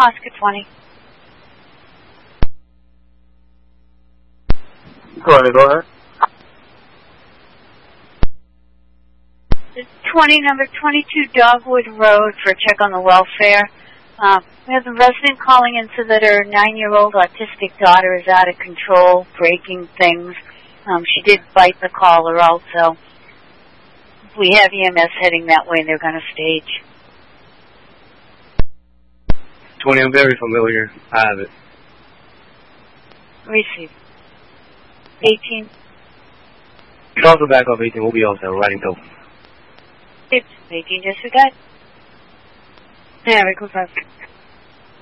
Oscar 20. Go ahead. 20, number 22 Dogwood Road for a check on the welfare. We have a resident calling in so that her 9-year-old autistic daughter is out of control, breaking things. She did bite the collar also. If we have EMS heading that way, they're going to stage. 20, I'm very familiar. I have it. Receive. 18. You can also back up 18. We'll be all set. We're riding till. 18 disregard. Yeah, we go first.